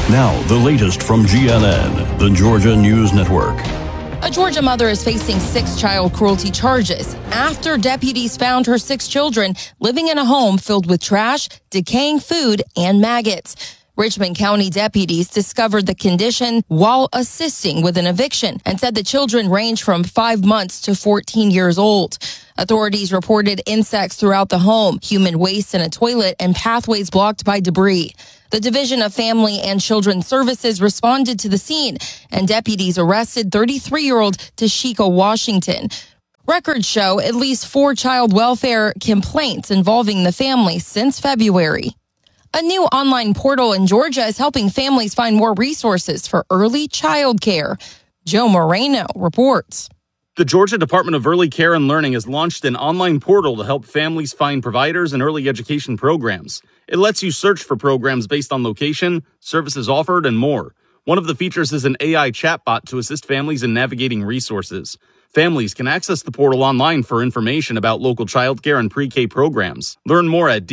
Now, the latest from GNN, the Georgia News Network. A Georgia mother is facing 6 child cruelty charges after deputies found her 6 children living in a home filled with trash, decaying food, and maggots. Richmond County deputies discovered the condition while assisting with an eviction and said the children range from 5 months to 14 years old. Authorities reported insects throughout the home, human waste in a toilet, and pathways blocked by debris. The Division of Family and Children's Services responded to the scene, and deputies arrested 33-year-old Tashika Washington. Records show at least 4 child welfare complaints involving the family since February. A new online portal in Georgia is helping families find more resources for early child care. Joe Moreno reports. The Georgia Department of Early Care and Learning has launched an online portal to help families find providers and early education programs. It lets you search for programs based on location, services offered, and more. One of the features is an AI chatbot to assist families in navigating resources. Families can access the portal online for information about local childcare and pre-K programs. Learn more at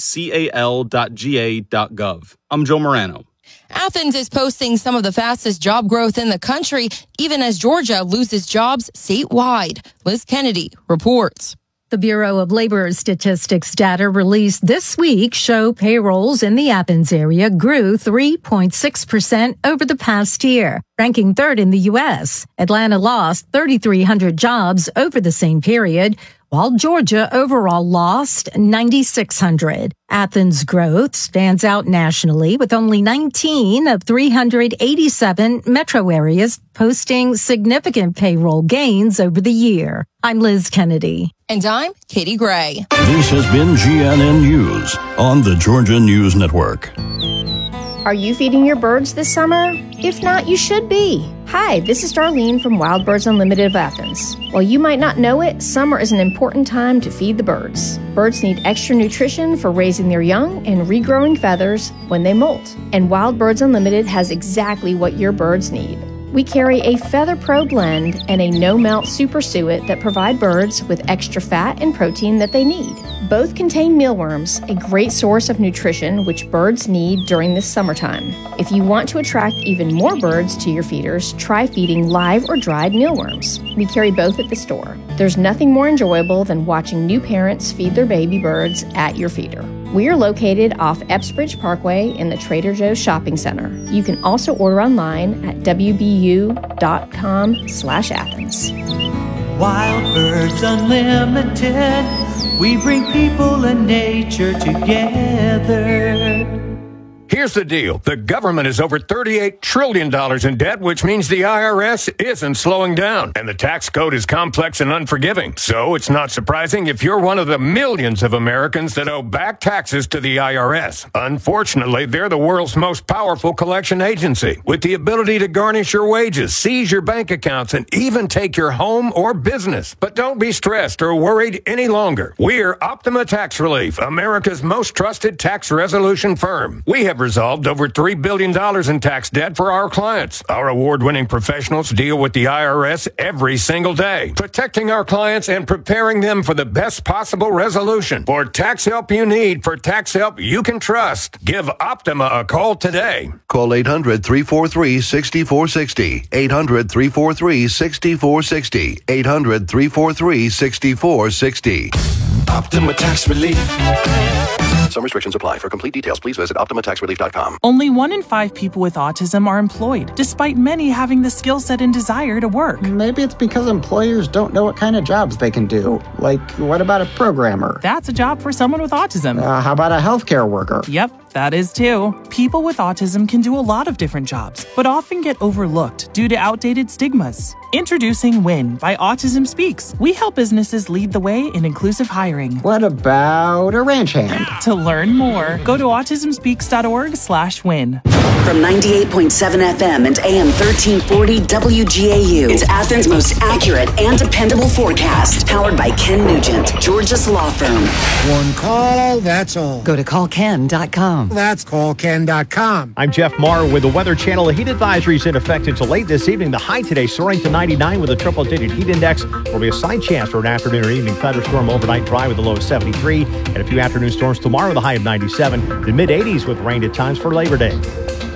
decal.ga.gov. I'm Joe Morano. Athens is posting some of the fastest job growth in the country, even as Georgia loses jobs statewide. Liz Kennedy reports. The Bureau of Labor Statistics data released this week show payrolls in the Athens area grew 3.6% over the past year, ranking 3rd in the U.S. Atlanta lost 3,300 jobs over the same period, while Georgia overall lost 9,600. Athens' growth stands out nationally, with only 19 of 387 metro areas posting significant payroll gains over the year. I'm Liz Kennedy. And I'm Katie Gray. This has been GNN News on the Georgia News Network. Are you feeding your birds this summer? If not, you should be. Hi, this is Darlene from Wild Birds Unlimited of Athens. While you might not know it, summer is an important time to feed the birds. Birds need extra nutrition for raising their young and regrowing feathers when they molt. And Wild Birds Unlimited has exactly what your birds need. We carry a Feather Pro blend and a no-melt super suet that provide birds with extra fat and protein that they need. Both contain mealworms, a great source of nutrition which birds need during this summertime. If you want to attract even more birds to your feeders, try feeding live or dried mealworms. We carry both at the store. There's nothing more enjoyable than watching new parents feed their baby birds at your feeder. We are located off Epsbridge Parkway in the Trader Joe's Shopping Center. You can also order online at wbu.com/Athens. Wild Birds Unlimited, we bring people and nature together. Here's the deal. The government is over $38 trillion in debt, which means the IRS isn't slowing down. And the tax code is complex and unforgiving. So it's not surprising if you're one of the millions of Americans that owe back taxes to the IRS. Unfortunately, they're the world's most powerful collection agency, with the ability to garnish your wages, seize your bank accounts, and even take your home or business. But don't be stressed or worried any longer. We're Optima Tax Relief, America's most trusted tax resolution firm. We have resolved over $3 billion in tax debt for our clients. Our award-winning professionals deal with the IRS every single day, protecting our clients and preparing them for the best possible resolution. For tax help you need, for tax help you can trust, give Optima a call today. Call 800-343-6460. 800-343-6460. 800-343-6460. Optima Tax Relief. Some restrictions apply. For complete details, please visit OptimaTaxRelief.com. Only 1 in 5 people with autism are employed, despite many having the skill set and desire to work. Maybe it's because employers don't know what kind of jobs they can do. Like, what about a programmer? That's a job for someone with autism. How about a healthcare worker? Yep, that is too. People with autism can do a lot of different jobs, but often get overlooked due to outdated stigmas. Introducing WIN by Autism Speaks. We help businesses lead the way in inclusive hiring. What about a ranch hand? To learn more, go to autismspeaks.org/win. From 98.7 FM and AM 1340 WGAU, it's Athens' most accurate and dependable forecast. Powered by Ken Nugent, Georgia's law firm. One call, that's all. Go to callken.com. That's callken.com. I'm Jeff Marr with the Weather Channel. The heat advisory is in effect until late this evening. The high today soaring to 99 with a triple-digit heat index. There will be a slight chance for an afternoon or evening thunderstorm overnight, dry with a low of 73. And a few afternoon storms tomorrow with a high of 97. The mid-80s with rain at times for Labor Day.